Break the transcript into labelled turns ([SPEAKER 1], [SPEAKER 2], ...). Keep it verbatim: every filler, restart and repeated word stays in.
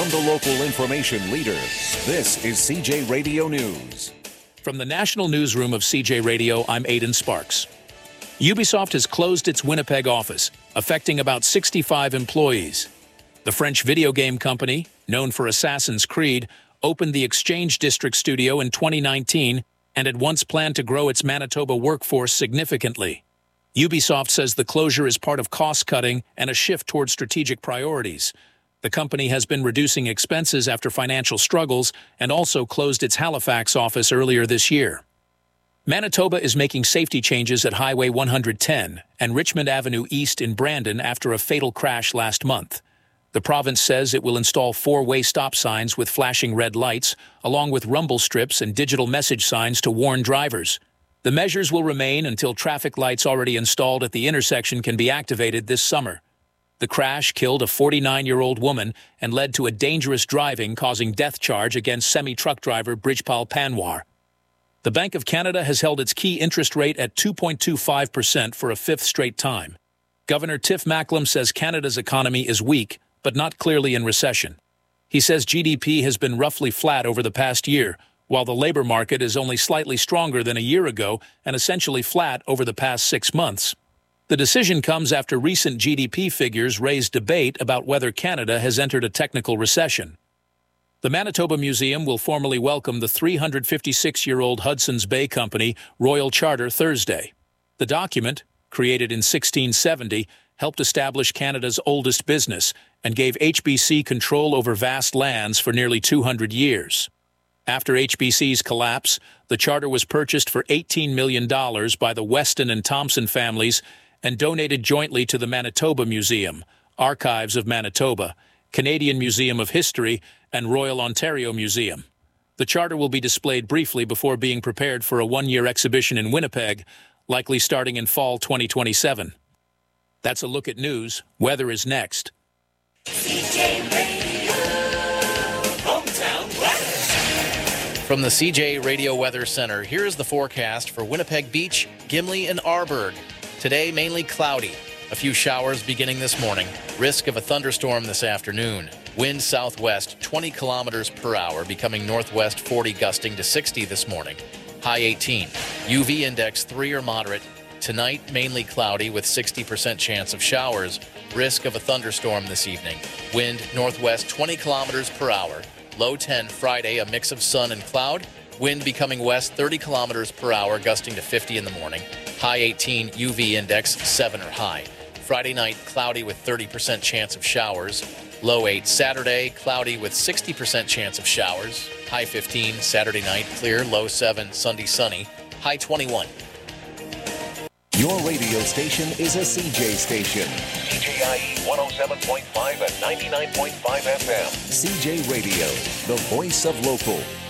[SPEAKER 1] From the local information leader, this is C J Radio News.
[SPEAKER 2] From the National Newsroom of C J Radio, I'm Aidan Sparks. Ubisoft has closed its Winnipeg office, affecting about sixty-five employees. The French video game company, known for Assassin's Creed, opened the Exchange District studio in twenty nineteen and had once planned to grow its Manitoba workforce significantly. Ubisoft says the closure is part of cost-cutting and a shift toward strategic priorities. The company has been reducing expenses after financial struggles and also closed its Halifax office earlier this year. Manitoba is making safety changes at Highway one hundred ten and Richmond Avenue East in Brandon after a fatal crash last month. The province says it will install four-way stop signs with flashing red lights, along with rumble strips and digital message signs to warn drivers. The measures will remain until traffic lights already installed at the intersection can be activated this summer. The crash killed a forty-nine-year-old woman and led to a dangerous driving causing death charge against semi-truck driver Brijpal Panwar. The Bank of Canada has held its key interest rate at two point two five percent for a fifth straight time. Governor Tiff Macklem says Canada's economy is weak, but not clearly in recession. He says G D P has been roughly flat over the past year, while the labor market is only slightly stronger than a year ago and essentially flat over the past six months. The decision comes after recent G D P figures raised debate about whether Canada has entered a technical recession. The Manitoba Museum will formally welcome the three hundred fifty-six-year-old Hudson's Bay Company Royal Charter Thursday. The document, created in sixteen seventy, helped establish Canada's oldest business and gave H B C control over vast lands for nearly two hundred years. After H B C's collapse, the charter was purchased for eighteen million dollars by the Weston and Thompson families and donated jointly to the Manitoba Museum, Archives of Manitoba, Canadian Museum of History, and Royal Ontario Museum. The charter will be displayed briefly before being prepared for a one-year exhibition in Winnipeg, likely starting in fall twenty twenty-seven. That's a look at news. Weather is next.
[SPEAKER 3] C J Radio, hometown weather.
[SPEAKER 4] From the C J Radio Weather Center, here is the forecast for Winnipeg Beach, Gimli, and Arborg. Today, mainly cloudy. A few showers beginning this morning. Risk of a thunderstorm this afternoon. Wind southwest twenty kilometers per hour, becoming northwest forty, gusting to sixty this morning. High eighteen. U V index three or moderate. Tonight, mainly cloudy with sixty percent chance of showers. Risk of a thunderstorm this evening. Wind northwest twenty kilometers per hour. Low ten Friday, a mix of sun and cloud. Wind becoming west thirty kilometers per hour, gusting to fifty in the morning. High eighteen, U V index seven or high. Friday night, cloudy with thirty percent chance of showers. Low eight Saturday, cloudy with sixty percent chance of showers. High fifteen Saturday night, clear. Low seven Sunday, sunny. High twenty-one.
[SPEAKER 1] Your radio station is a C J station.
[SPEAKER 3] C J I E one oh seven point five and ninety-nine point five F M.
[SPEAKER 1] C J Radio, the voice of local.